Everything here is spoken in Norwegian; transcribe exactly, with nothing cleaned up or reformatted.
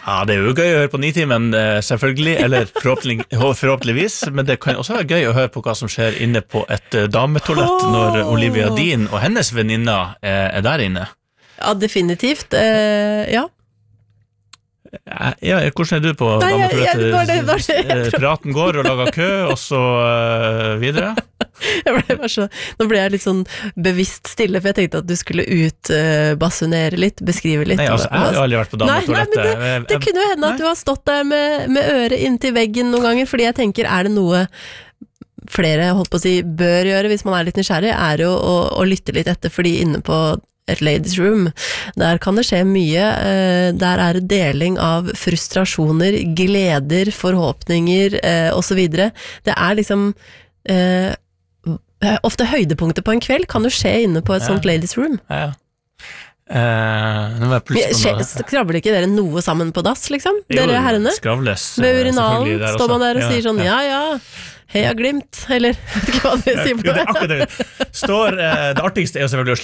Ja, det er jo gøy å høre på Nitimen, selvfølgelig, eller forhåpentlig, forhåpentligvis, men det kan også være gøy å høre på hva som skjer inne på et dametoalett når Olivia Dean og hennes venninner er der inne. Ja, definitivt, uh, ja. Ja, hvordan er du på Nei, jeg, jeg, var det, var det, praten går og lager kø og så uh, videre jeg ble bare så, nå ble jeg litt sånn bevisst stille for jeg tenkte at du skulle utbasunere uh, litt, beskrive litt. Nei, altså, jeg har aldri vært på dametoalettet. Nei, nei, men det, det kunne jo hende at du har stått der med, med øret inntil veggen noen ganger, fordi jeg tenker, er det noe flere, holdt på å si, bør gjøre hvis man er litt nysgjerrig, er jo å, å lytte litt etter, fordi inne på et ladies room, der kan det skje mye, der er det deling av frustrasjoner, gleder, forhåpninger og så videre. Det er liksom eh, ofte høydepunkter på en kveld kan jo skje inne på et ja. Sånt ladies room. Ja, ja. Uh, nå var jeg plutselig noe... Skravler ikke dere noe sammen på dass, liksom? Jo, dere herrene? Skravles. Ved urinalen står man der og ja, sier sånn, ja, ja, heia glimt, eller vet ikke hva dere sier på det. Jo, det er akkurat det. Står, uh, det artigste er jo selvfølgelig å